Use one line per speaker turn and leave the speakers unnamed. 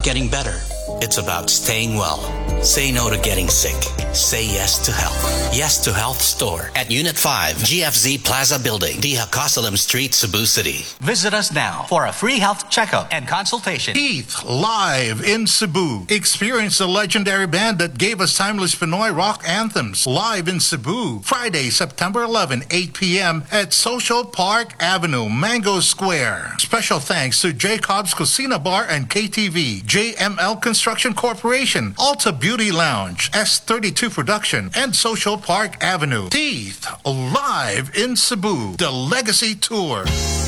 getting better. It's about staying well. Say no to getting sick. Say yes to health. Yes to Health Store at Unit 5, GFZ Plaza Building, Diha Cosalim Street, Cebu City.
Visit us now for a free health checkup and consultation.
Teeth live in Cebu. Experience the legendary band that gave us timeless Pinoy rock anthems live in Cebu. Friday, September 11, 8 p.m. at Social Park Avenue, Mango Square. Special thanks to Jacob's Cocina Bar and KTV, JML Construction Corporation, Alta Beauty Lounge, S32 Production, and Social Park Avenue. Teeth live in Cebu. The Legacy Tour.